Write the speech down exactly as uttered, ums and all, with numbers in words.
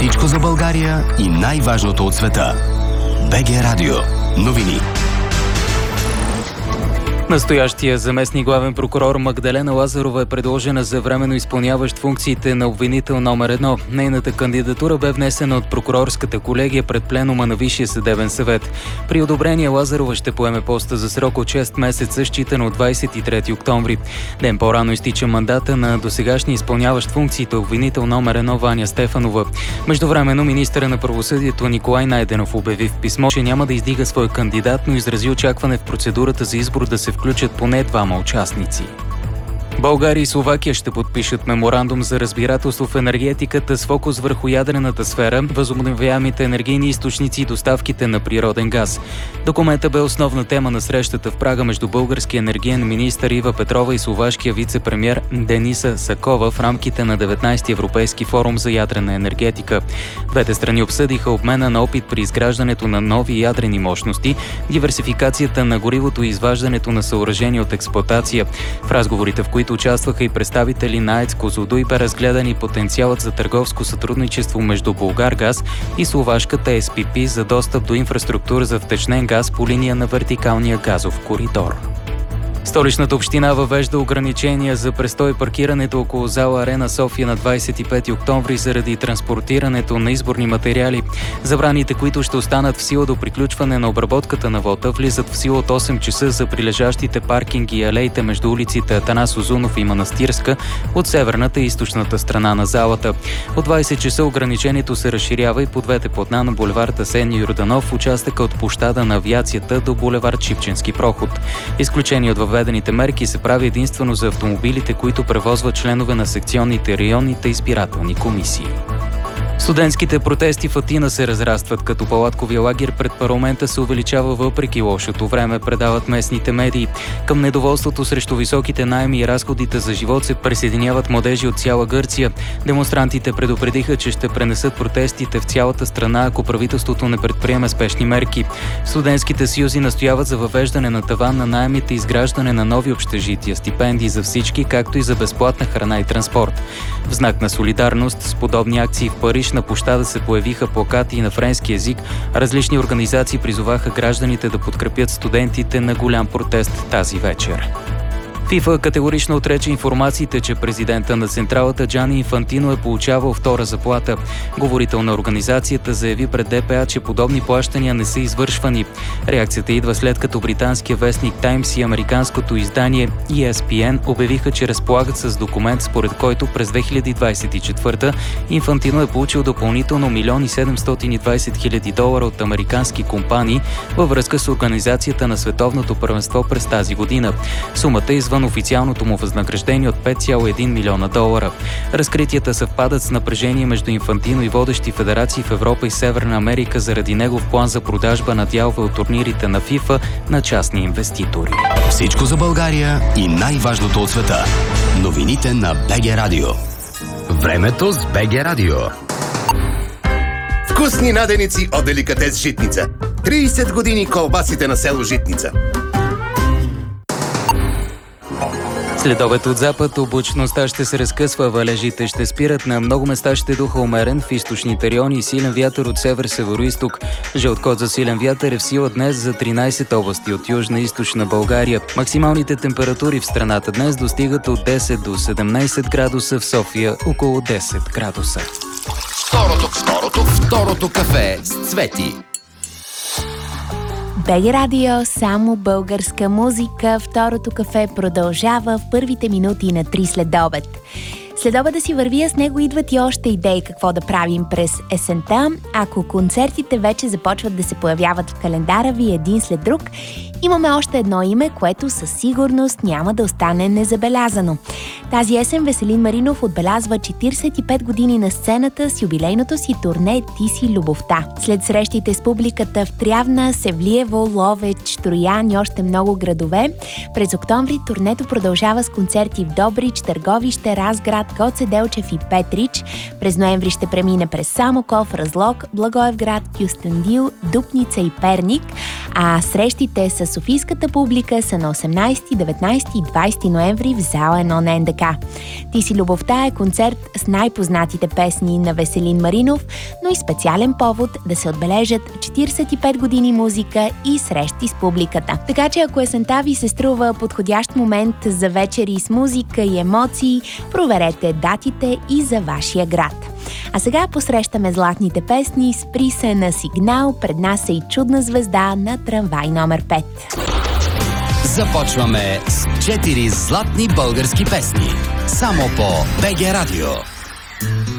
Всичко за България и най-важното от света. БГ Радио. Новини. Настоящия заместник главен прокурор Магдалена Лазарова е предложена за временно изпълняващ функциите на обвинител номер едно. Нейната кандидатура бе внесена от прокурорската колегия пред пленума на Висшия съдебен съвет. При одобрение Лазарова ще поеме поста за срок от шест месеца, считано от двадесет и трети октомври. Ден по-рано изтича мандата на досегашния изпълняващ функциите обвинител номер едно Ваня Стефанова. Междувременно министъра на правосъдието Николай Найденов обяви в писмо, че няма да издига свой кандидат, но изрази очакване в процедурата за избор да се включат поне двама участници. България и Словакия ще подпишат меморандум за разбирателство в енергетиката с фокус върху ядрената сфера, възобновяемите енергийни източници и доставките на природен газ. Документът бе основна тема на срещата в Прага между българския енергиен министър Ива Петрова и словашкия вице-премиер Дениса Сакова в рамките на деветнадесети Европейски форум за ядрена енергетика. Двете страни обсъдиха обмена на опит при изграждането на нови ядрени мощности, диверсификацията на горивото и изваждането на съоръжения от експлоатация. В разговорите, в които участваха и представители на АЕЦ Козлодуй, бе разгледан и потенциалът за търговско сътрудничество между Булгаргаз и словашката Ес Пи Пи за достъп до инфраструктура за втечнен газ по линия на вертикалния газов коридор. Столичната община въвежда ограничения за престой и паркирането около зала Арена София на двадесет и пети октомври заради транспортирането на изборни материали. Забраните, които ще останат в сила до приключване на обработката на вота, влизат в сила от осем часа за прилежащите паркинги и алеите между улиците Атанас Узунов и Манастирска от северната и източната страна на залата. От двадесет часа ограничението се разширява и по двете платна на булевард Асен Йорданов в участъка от площада на авиацията до булевард Шипченски проход. Изключение от въведените мерки се прави единствено за автомобилите, които превозват членове на секционните районните избирателни комисии. Студентските протести в Атина се разрастват, като палатковия лагер пред парламента се увеличава въпреки лошото време, предават местните медии. Към недоволството срещу високите наеми и разходите за живот се присъединяват младежи от цяла Гърция. Демонстрантите предупредиха, че ще пренесат протестите в цялата страна, ако правителството не предприеме спешни мерки. Студентските съюзи настояват за въвеждане на таван на наемите и изграждане на нови общежития, стипендии за всички, както и за безплатна храна и транспорт. В знак на солидарност с подобни акции в Париж на площада се появиха плакати и на френски език. Различни организации призоваха гражданите да подкрепят студентите на голям протест тази вечер. ФИФА категорично отрече информациите, че президента на централата Джани Инфантино е получавал втора заплата. Говорител на организацията заяви пред Д П А, че подобни плащания не са извършвани. Реакцията идва след като британския вестник Таймс и американското издание И Ес Пи Ен обявиха, че разполагат с документ, според който през две хиляди двадесет и четвърта Инфантино е получил допълнително милион и седемстотин и двадесет хиляди долара от американски компании във връзка с организацията на световното първенство през тази година. Сумата е извън официалното му възнаграждение от пет цяло и един милиона долара. Разкритията съвпадат с напрежение между Инфантино и водещи федерации в Европа и Северна Америка заради негов план за продажба на дялове от турнирите на ФИФА на частни инвеститори. Всичко за България и най-важното от света. Новините на БГ Радио. Времето с БГ Радио. Вкусни наденици от Деликатес Житница. тридесет години колбасите на село Житница. След обед от запад облачността ще се разкъсва, валежите ще спират, на много места ще духа умерен, в източните райони и силен вятър от север-североизток. Жълт код за силен вятър е в сила днес за тринадесет области от южна и източна България. Максималните температури в страната днес достигат от десет до седемнадесет градуса, в София около десет градуса. Второто, второто, второто кафе с Цвети. БГ Радио, само българска музика. Второто кафе продължава в първите минути на три след обед. След обеда си върви, с него идват и още идеи какво да правим през есента. Ако концертите вече започват да се появяват в календара ви един след друг, имаме още едно име, което със сигурност няма да остане незабелязано. Тази есен Веселин Маринов отбелязва четиридесет и пет години на сцената с юбилейното си турне "Ти си любовта". След срещите с публиката в Трявна, Севлиево, Ловеч, Троян и още много градове, през октомври турнето продължава с концерти в Добрич, Търговище, Разград, Гоце Делчев и Петрич. През ноември ще премине през Самоков, Разлог, Благоевград, Кюстендил, Дупница и Перник. А срещите с софийската публика са на осемнайсети, деветнайсети и двайсети ноември в зала едно на Ен Де Ка. Ти си любовта е концерт с най-познатите песни на Веселин Маринов, но и специален повод да се отбележат четирийсет и пет години музика и срещи с публиката. Така че ако есента ви се струва подходящ момент за вечери с музика и емоции, проверете датите и за вашия град. А сега посрещаме златните песни с приса на Сигнал. Пред нас е и Чудна звезда на Трамвай номер пет. Започваме с четири златни български песни. Само по Б Г Радио.